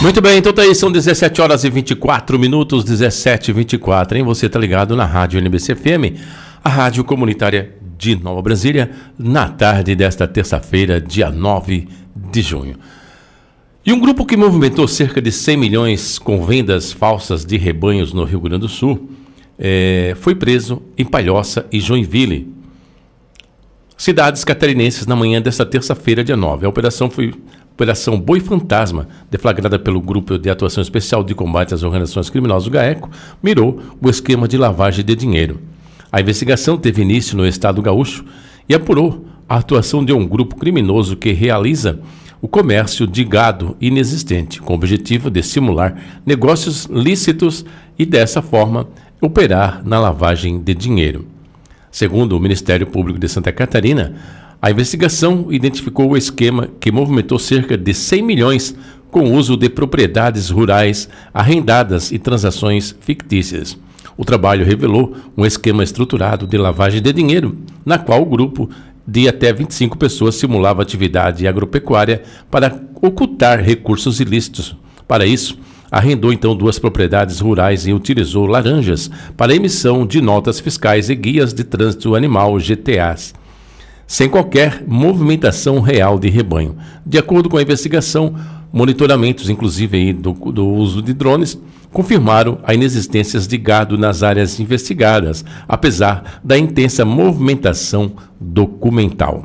Muito bem, então tá aí, são 17 horas e 24 minutos, 17h24, hein? Você tá ligado na Rádio NBC FM, a rádio comunitária de Nova Brasília, na tarde desta terça-feira, dia 9 de junho. E um grupo que movimentou cerca de 100 milhões com vendas falsas de rebanhos no Rio Grande do Sul foi preso em Palhoça e Joinville, cidades catarinenses, na manhã desta terça-feira, dia 9. A operação foi Operação Boi Fantasma, deflagrada pelo Grupo de Atuação Especial de Combate às Organizações Criminosas do GAECO, mirou o esquema de lavagem de dinheiro. A investigação teve início no estado gaúcho e apurou a atuação de um grupo criminoso que realiza o comércio de gado inexistente, com o objetivo de simular negócios lícitos e, dessa forma, operar na lavagem de dinheiro. Segundo o Ministério Público de Santa Catarina, a investigação identificou o esquema que movimentou cerca de 100 milhões com o uso de propriedades rurais arrendadas e transações fictícias. O trabalho revelou um esquema estruturado de lavagem de dinheiro, na qual o grupo de até 25 pessoas simulava atividade agropecuária para ocultar recursos ilícitos. Para isso, arrendou então 2 propriedades rurais e utilizou laranjas para emissão de notas fiscais e guias de trânsito animal GTAs, sem qualquer movimentação real de rebanho. De acordo com a investigação, monitoramentos, inclusive aí do uso de drones, confirmaram a inexistência de gado nas áreas investigadas, apesar da intensa movimentação documental.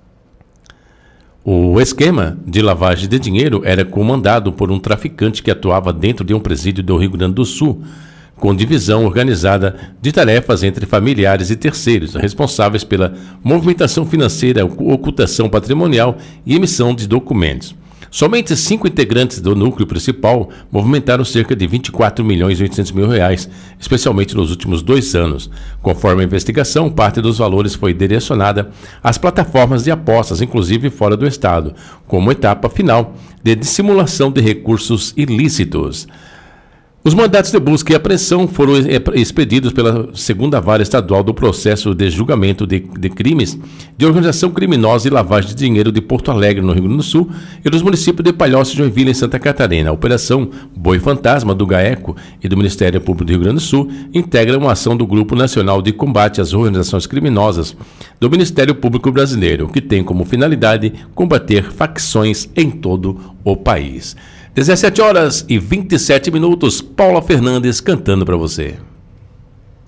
O esquema de lavagem de dinheiro era comandado por um traficante que atuava dentro de um presídio do Rio Grande do Sul, com divisão organizada de tarefas entre familiares e terceiros, responsáveis pela movimentação financeira, ocultação patrimonial e emissão de documentos. Somente 5 integrantes do núcleo principal movimentaram cerca de 24 milhões e 800 mil reais, especialmente nos últimos 2 anos. Conforme a investigação, parte dos valores foi direcionada às plataformas de apostas, inclusive fora do estado, como etapa final de dissimulação de recursos ilícitos. Os mandatos de busca e apreensão foram expedidos pela 2ª Vara Estadual do Processo de Julgamento de Crimes de Organização Criminosa e Lavagem de Dinheiro de Porto Alegre, no Rio Grande do Sul, e dos municípios de Palhoça e Joinville, em Santa Catarina. A Operação Boi Fantasma do GAECO e do Ministério Público do Rio Grande do Sul integra uma ação do Grupo Nacional de Combate às Organizações Criminosas do Ministério Público Brasileiro, que tem como finalidade combater facções em todo o país. 17 horas e 27 minutos, Paula Fernandes cantando para você.